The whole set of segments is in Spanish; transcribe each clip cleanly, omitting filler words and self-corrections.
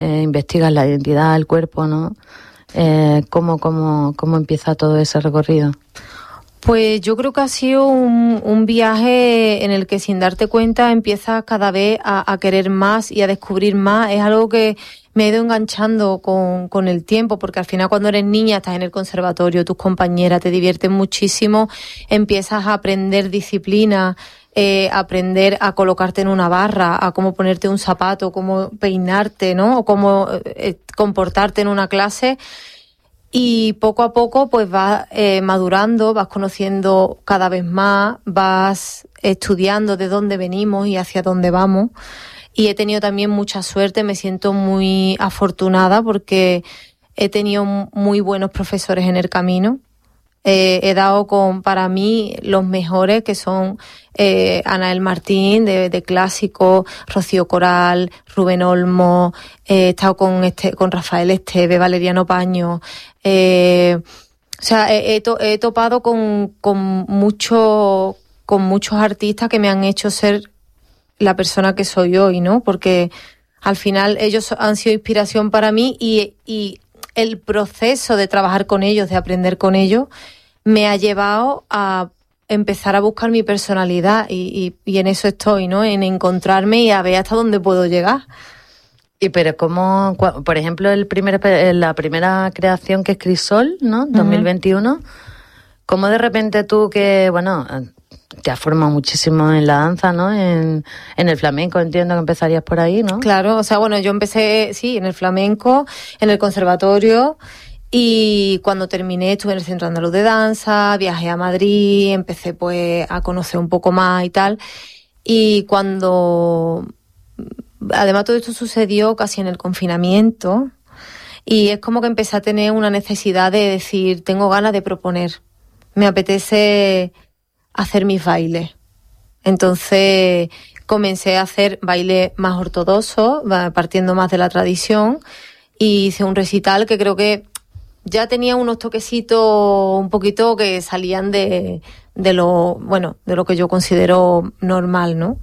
investigas la identidad, el cuerpo, ¿no? ¿Cómo empieza todo ese recorrido? Pues yo creo que ha sido un viaje en el que sin darte cuenta empiezas cada vez a querer más y a descubrir más. Es algo que me he ido enganchando con el tiempo, porque al final cuando eres niña estás en el conservatorio, tus compañeras te divierten muchísimo, empiezas a aprender disciplina, aprender a colocarte en una barra, a cómo ponerte un zapato, cómo peinarte, ¿no? O cómo comportarte en una clase. Y poco a poco pues vas madurando, vas conociendo cada vez más, vas estudiando de dónde venimos y hacia dónde vamos. Y he tenido también mucha suerte, me siento muy afortunada porque he tenido muy buenos profesores en el camino. He dado para mí los mejores, que son Anael Martín de clásico, Rocío Coral, Rubén Olmo, he estado con Rafael Esteve, Valeriano Paño. O sea, he topado con muchos artistas que me han hecho ser la persona que soy hoy, ¿no? Porque al final ellos han sido inspiración para mí y el proceso de trabajar con ellos, de aprender con ellos, me ha llevado a empezar a buscar mi personalidad y en eso estoy, ¿no? En encontrarme y a ver hasta dónde puedo llegar. Y pero cómo, por ejemplo, la primera creación que es Crisol, ¿no? 2021, ¿cómo de repente tú que, bueno, te has formado muchísimo en la danza, ¿no? En el flamenco, entiendo que empezarías por ahí, ¿no? Claro, o sea, bueno, yo empecé, sí, en el flamenco, en el conservatorio, y cuando terminé estuve en el Centro Andaluz de Danza, viajé a Madrid, empecé pues a conocer un poco más y tal, y además todo esto sucedió casi en el confinamiento, y es como que empecé a tener una necesidad de decir, tengo ganas de proponer, me apetece hacer mis bailes. Entonces comencé a hacer baile más ortodoxo, partiendo más de la tradición, y hice un recital que creo que ya tenía unos toquecitos un poquito que salían de lo que yo considero normal, ¿no?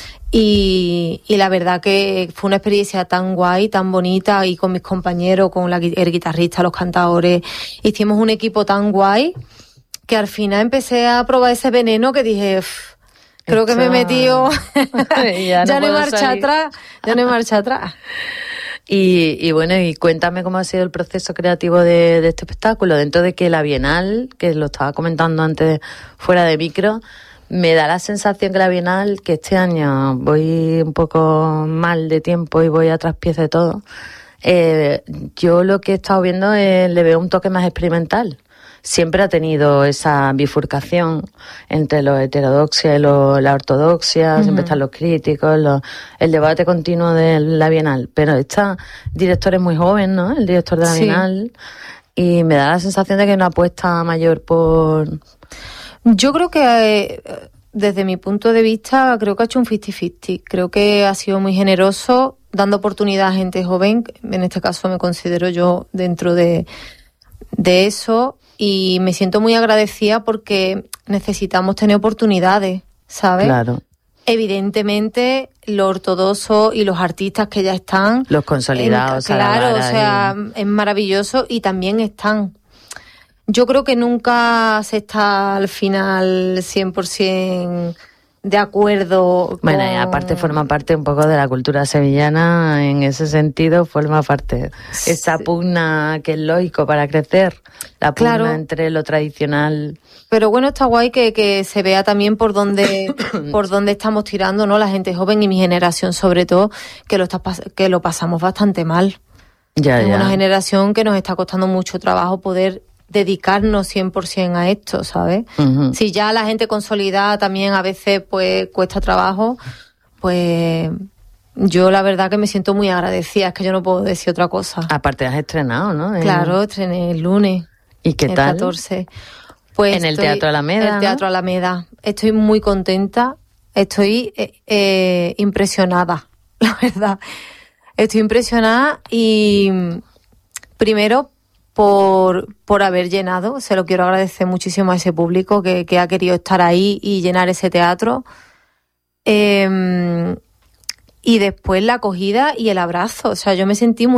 Y la verdad que fue una experiencia tan guay, tan bonita, y con mis compañeros, con el guitarrista, los cantadores, hicimos un equipo tan guay que al final empecé a probar ese veneno que dije, creo que me he metido, ya no hay marcha atrás, ya no hay marcha atrás. Y bueno, y cuéntame cómo ha sido el proceso creativo de este espectáculo, dentro de que la Bienal, que lo estaba comentando antes fuera de micro, me da la sensación que la Bienal, que este año voy un poco mal de tiempo y voy a traspiés de todo, yo lo que he estado viendo le veo un toque más experimental. Siempre ha tenido esa bifurcación entre lo heterodoxia y la ortodoxia, siempre están los críticos, el debate continuo de la Bienal, pero está director es muy joven, ¿no? El director de la Bienal, y me da la sensación de que hay una apuesta mayor por... Yo creo que desde mi punto de vista creo que ha hecho un 50-50, creo que ha sido muy generoso dando oportunidad a gente joven, en este caso me considero yo dentro de eso. Y me siento muy agradecida porque necesitamos tener oportunidades, ¿sabes? Claro. Evidentemente, lo ortodoxo y los artistas que ya están... Los consolidados. Claro, o sea, es maravilloso y también están. Yo creo que nunca se está al final 100% de acuerdo. Bueno, y aparte forma parte un poco de la cultura sevillana, en ese sentido forma parte esa pugna que es lógico para crecer, la pugna entre lo tradicional. Pero bueno, está guay que se vea también por dónde estamos tirando, ¿no? La gente joven y mi generación sobre todo, que lo pasamos bastante mal. Es una generación que nos está costando mucho trabajo poder dedicarnos 100% a esto, ¿sabes? Si ya la gente consolidada también a veces pues cuesta trabajo, pues yo la verdad que me siento muy agradecida, es que yo no puedo decir otra cosa. Aparte has estrenado, ¿no? Claro, estrené el lunes. ¿Y qué tal? El 14. Pues en el Teatro Alameda. El Teatro Alameda. Estoy muy contenta, estoy impresionada, la verdad. Estoy impresionada y primero por haber llenado, se lo quiero agradecer muchísimo a ese público que ha querido estar ahí y llenar ese teatro. Y y después la acogida y el abrazo. O sea, yo me sentí muy